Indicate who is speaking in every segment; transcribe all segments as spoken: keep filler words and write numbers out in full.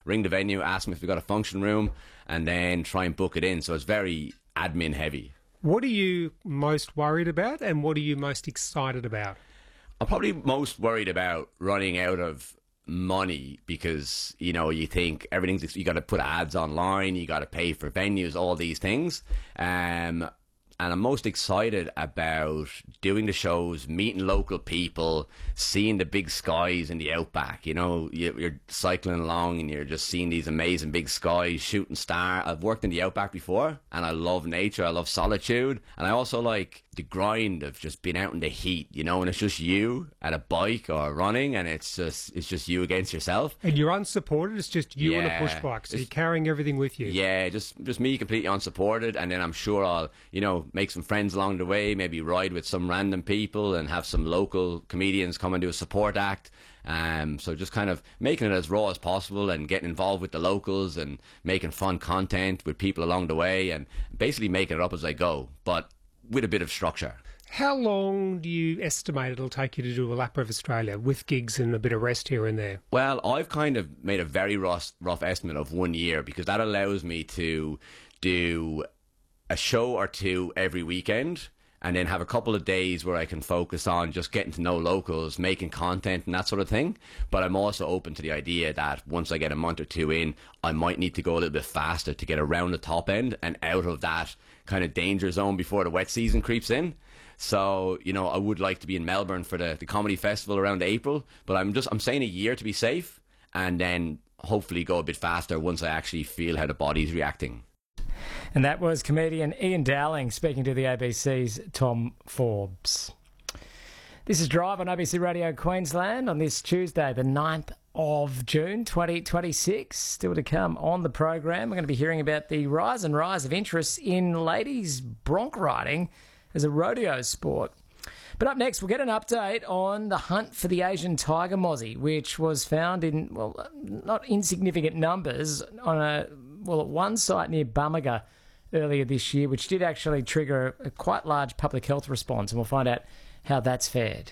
Speaker 1: ring the venue, ask them if they've got a function room, and then try and book it in. So it's very admin heavy.
Speaker 2: What are you most worried about, and what are you most excited about?
Speaker 1: I'm probably most worried about running out of money, because, you know, you think everything's, you got to put ads online, you got to pay for venues, all these things. Um, And I'm most excited about doing the shows, meeting local people, seeing the big skies in the outback. You know, you're cycling along and you're just seeing these amazing big skies, shooting star. I've worked in the outback before, and I love nature. I love solitude. And I also like the grind of just being out in the heat, you know, and it's just you at a bike or running, and it's just it's just you against yourself.
Speaker 2: And you're unsupported. It's just you
Speaker 1: yeah,
Speaker 2: on a push bike, so you're carrying everything with you.
Speaker 1: Yeah, just just me completely unsupported, and then I'm sure I'll, you know, make some friends along the way, maybe ride with some random people and have some local comedians come and do a support act. Um, so just kind of making it as raw as possible and getting involved with the locals and making fun content with people along the way, and basically making it up as I go, but with a bit of structure.
Speaker 2: How long do you estimate it'll take you to do a lap of Australia with gigs and a bit of rest here and there?
Speaker 1: Well, I've kind of made a very rough, rough estimate of one year, because that allows me to do a show or two every weekend, and then have a couple of days where I can focus on just getting to know locals, making content and that sort of thing. But I'm also open to the idea that once I get a month or two in, I might need to go a little bit faster to get around the top end and out of that kind of danger zone before the wet season creeps in. So, you know, I would like to be in Melbourne for the, the comedy festival around April, but I'm just, I'm saying a year to be safe, and then hopefully go a bit faster once I actually feel how the body's reacting.
Speaker 3: And that was comedian Ian Dowling speaking to the A B C's Tom Forbes. This is Drive on A B C Radio Queensland on this Tuesday, the ninth of June twenty twenty-six. Still to come on the program, we're going to be hearing about the rise and rise of interest in ladies bronc riding as a rodeo sport. But up next, we'll get an update on the hunt for the Asian tiger mozzie, which was found in, well, not insignificant numbers on a, well, at one site near Bummaga earlier this year, which did actually trigger a quite large public health response, and we'll find out how that's fared.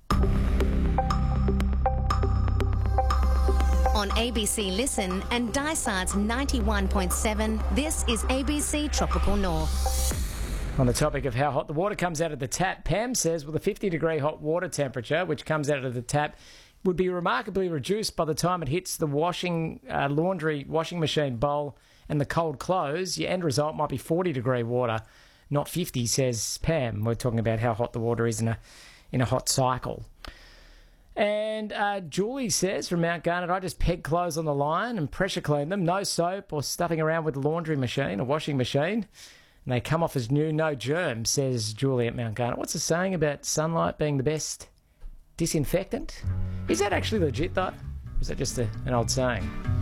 Speaker 4: On A B C Listen and Dysart's ninety-one point seven, this is A B C Tropical North.
Speaker 3: On the topic of how hot the water comes out of the tap, Pam says, with a fifty degree hot water temperature, which comes out of the tap, would be remarkably reduced by the time it hits the washing, uh, laundry, washing machine bowl and the cold clothes. Your end result might be forty degree water, not fifty, says Pam. We're talking about how hot the water is in a, in a hot cycle. And uh, Julie says from Mount Garnet, I just peg clothes on the line and pressure clean them. No soap or stuffing around with the laundry machine or washing machine. And they come off as new, no germ, says Julie at Mount Garnet. What's the saying about sunlight being the best disinfectant? Is that actually legit, though? Or is that just a, an old saying?